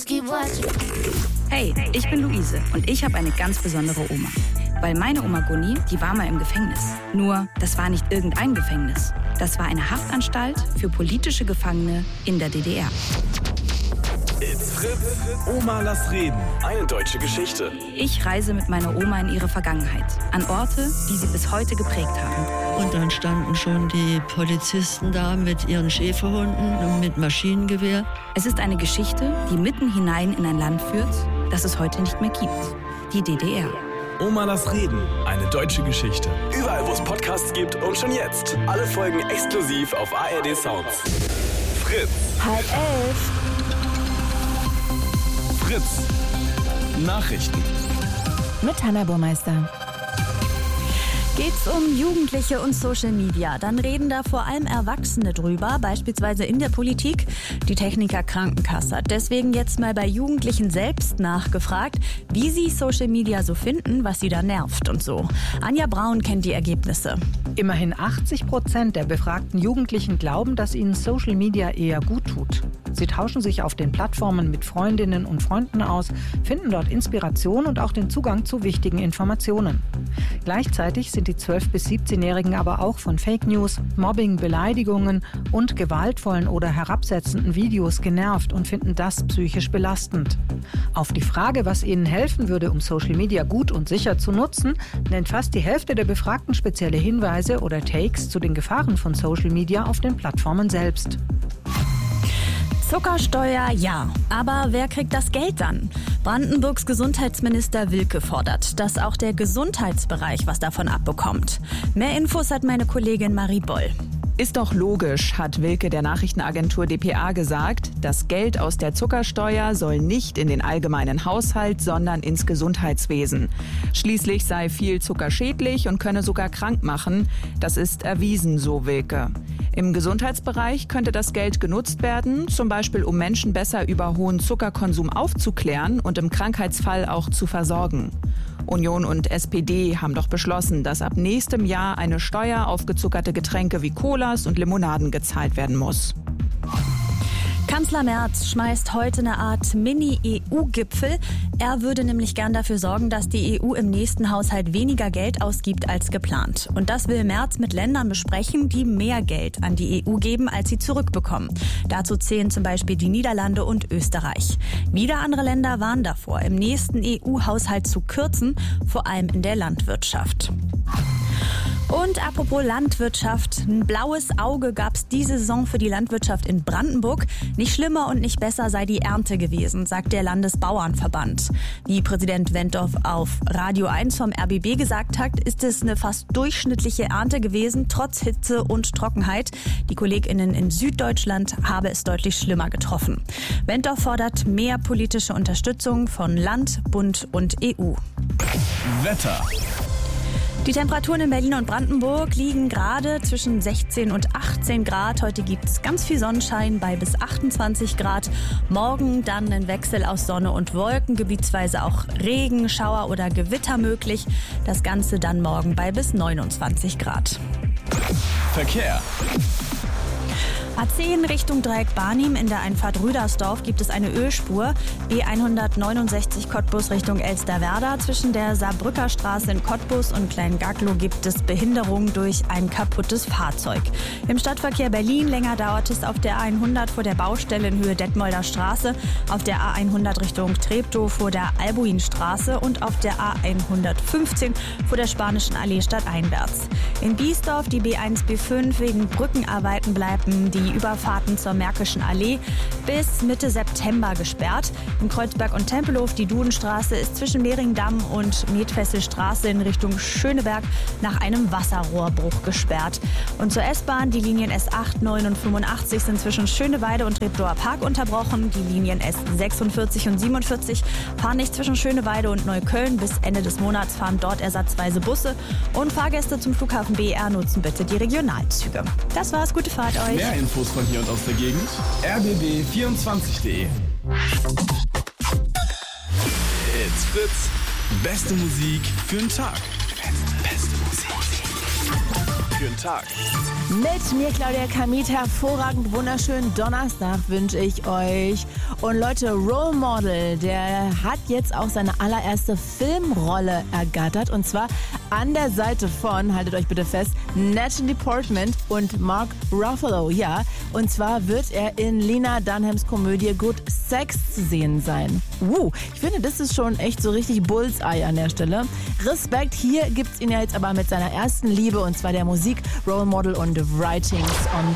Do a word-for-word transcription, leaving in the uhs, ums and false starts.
Hey, ich bin Luise und ich habe eine ganz besondere Oma. Weil meine Oma Gunni, die war mal im Gefängnis. Nur, das war nicht irgendein Gefängnis. Das war eine Haftanstalt für politische Gefangene in der D D R. It's Fritz. Oma, lass reden. Eine deutsche Geschichte. Ich reise mit meiner Oma in ihre Vergangenheit. An Orte, die sie bis heute geprägt haben. Und dann standen schon die Polizisten da mit ihren Schäferhunden und mit Maschinengewehr. Es ist eine Geschichte, die mitten hinein in ein Land führt, das es heute nicht mehr gibt. Die D D R. Oma, lass reden. Eine deutsche Geschichte. Überall, wo es Podcasts gibt und schon jetzt. Alle Folgen exklusiv auf A R D Sounds. Fritz. Halb elf. Fritz. Nachrichten. Mit Hannah Burmeister. Geht's um Jugendliche und Social Media, dann reden da vor allem Erwachsene drüber, beispielsweise in der Politik. Die Techniker Krankenkasse hat deswegen jetzt mal bei Jugendlichen selbst nachgefragt, wie sie Social Media so finden, was sie da nervt und so. Anja Braun kennt die Ergebnisse. Immerhin achtzig Prozent der befragten Jugendlichen glauben, dass ihnen Social Media eher gut tut. Sie tauschen sich auf den Plattformen mit Freundinnen und Freunden aus, finden dort Inspiration und auch den Zugang zu wichtigen Informationen. Gleichzeitig sind die zwölf- bis siebzehnjährigen aber auch von Fake News, Mobbing, Beleidigungen und gewaltvollen oder herabsetzenden Videos genervt und finden das psychisch belastend. Auf die Frage, was ihnen helfen würde, um Social Media gut und sicher zu nutzen, nennt fast die Hälfte der Befragten spezielle Hinweise oder Takes zu den Gefahren von Social Media auf den Plattformen selbst. Zuckersteuer, ja. Aber wer kriegt das Geld dann? Brandenburgs Gesundheitsminister Wilke fordert, dass auch der Gesundheitsbereich was davon abbekommt. Mehr Infos hat meine Kollegin Marie Boll. Ist doch logisch, hat Wilke der Nachrichtenagentur D P A gesagt. Das Geld aus der Zuckersteuer soll nicht in den allgemeinen Haushalt, sondern ins Gesundheitswesen. Schließlich sei viel Zucker schädlich und könne sogar krank machen. Das ist erwiesen, so Wilke. Im Gesundheitsbereich könnte das Geld genutzt werden, zum Beispiel um Menschen besser über hohen Zuckerkonsum aufzuklären und im Krankheitsfall auch zu versorgen. Union und S P D haben doch beschlossen, dass ab nächstem Jahr eine Steuer auf gezuckerte Getränke wie Colas und Limonaden gezahlt werden muss. Kanzler Merz schmeißt heute eine Art Mini-E U-Gipfel. Er würde nämlich gern dafür sorgen, dass die E U im nächsten Haushalt weniger Geld ausgibt als geplant. Und das will Merz mit Ländern besprechen, die mehr Geld an die E U geben, als sie zurückbekommen. Dazu zählen zum Beispiel die Niederlande und Österreich. Wieder andere Länder warnen davor, im nächsten E U-Haushalt zu kürzen, vor allem in der Landwirtschaft. Und apropos Landwirtschaft, ein blaues Auge gab es diese Saison für die Landwirtschaft in Brandenburg. Nicht schlimmer und nicht besser sei die Ernte gewesen, sagt der Landesbauernverband. Wie Präsident Wentorf auf Radio eins vom R B B gesagt hat, ist es eine fast durchschnittliche Ernte gewesen, trotz Hitze und Trockenheit. Die KollegInnen in Süddeutschland habe es deutlich schlimmer getroffen. Wentorf fordert mehr politische Unterstützung von Land, Bund und E U. Wetter. Die Temperaturen in Berlin und Brandenburg liegen gerade zwischen sechzehn und achtzehn Grad. Heute gibt es ganz viel Sonnenschein bei bis achtundzwanzig Grad. Morgen dann ein Wechsel aus Sonne und Wolken, gebietsweise auch Regen, Schauer oder Gewitter möglich. Das Ganze dann morgen bei bis neunundzwanzig Grad. Verkehr. A zehn Richtung Dreieck Barnim in der Einfahrt Rüdersdorf gibt es eine Ölspur. B hundertneunundsechzig Cottbus Richtung Elsterwerda. Zwischen der Saarbrücker Straße in Cottbus und Kleingaglow gibt es Behinderung durch ein kaputtes Fahrzeug. Im Stadtverkehr Berlin länger dauert es auf der A hundert vor der Baustelle in Höhe Detmolder Straße, auf der A hundert Richtung Treptow vor der Albuinstraße und auf der A hundertfünfzehn vor der Spanischen Allee stadteinwärts. In Biesdorf die B eins B fünf wegen Brückenarbeiten bleiben die Überfahrten zur Märkischen Allee bis Mitte September gesperrt. In Kreuzberg und Tempelhof die Dudenstraße ist zwischen Mehringdamm und Metfesselstraße in Richtung Schöneberg nach einem Wasserrohrbruch gesperrt. Und zur S-Bahn die Linien S acht, neun und fünfundachtzig sind zwischen Schöneweide und Treptower Park unterbrochen. Die Linien S sechsundvierzig und siebenundvierzig fahren nicht zwischen Schöneweide und Neukölln. Bis Ende des Monats fahren dort ersatzweise Busse. Und Fahrgäste zum Flughafen B R nutzen bitte die Regionalzüge. Das war's, gute Fahrt euch. Mehr Infos von hier und aus der Gegend. r b b vierundzwanzig punkt d e. It's Fritz. Beste Musik für den Tag. Beste, beste Musik. für einen Tag? Mit mir, Claudia Kamit, hervorragend, wunderschönen Donnerstag wünsche ich euch. Und Leute, Role Model, der hat jetzt auch seine allererste Filmrolle ergattert. Und zwar an der Seite von, haltet euch bitte fest, Natalie Portman und Mark Ruffalo. Ja, und zwar wird er in Lena Dunhams Komödie Good Sex zu sehen sein. Uh, ich finde, das ist schon echt so richtig Bullseye an der Stelle. Respekt, hier gibt's ihn ja jetzt aber mit seiner ersten Liebe, und zwar der Musik, Role Model und Writings on